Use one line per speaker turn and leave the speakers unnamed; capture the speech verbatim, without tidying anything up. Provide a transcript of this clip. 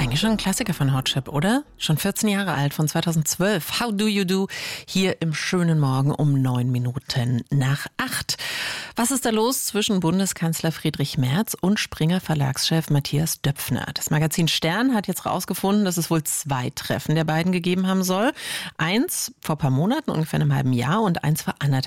Eigentlich schon ein Klassiker von Hot Chip, oder? Schon vierzehn Jahre alt, von zweitausendzwölf. How do you do? Hier im schönen Morgen um neun Minuten nach acht. Was ist da los zwischen Bundeskanzler Friedrich Merz und Springer Verlagschef Matthias Döpfner? Das Magazin Stern hat jetzt rausgefunden, dass es wohl zwei Treffen der beiden gegeben haben soll. Eins vor ein paar Monaten, ungefähr einem halben Jahr, und eins vor anderthalb